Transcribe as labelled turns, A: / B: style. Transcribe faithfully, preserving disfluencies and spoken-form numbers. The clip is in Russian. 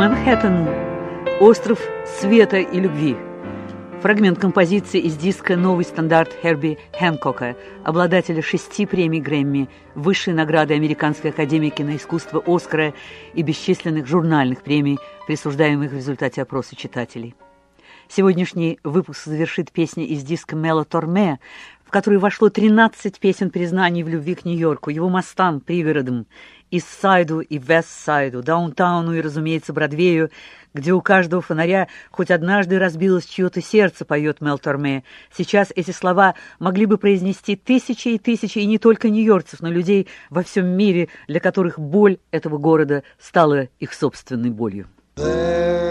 A: Манхэттен. Остров света и любви. Фрагмент композиции из диска «Новый стандарт» Херби Хэнкока, обладателя шести премий Грэмми, высшей награды Американской академии киноискусства Оскара и бесчисленных журнальных премий, присуждаемых в результате опроса читателей. Сегодняшний выпуск завершит песня из диска «Мело Торме», в который вошло тринадцать песен признаний в любви к Нью-Йорку, его мостам, пригородам, Ист-Сайду и Вест-Сайду, Даунтауну и, разумеется, Бродвею, где у каждого фонаря хоть однажды разбилось чье-то сердце, поет Мел Торме. Сейчас эти слова могли бы произнести тысячи и тысячи, и не только нью-йоркцев, но людей во всем мире, для которых боль этого города стала их собственной болью.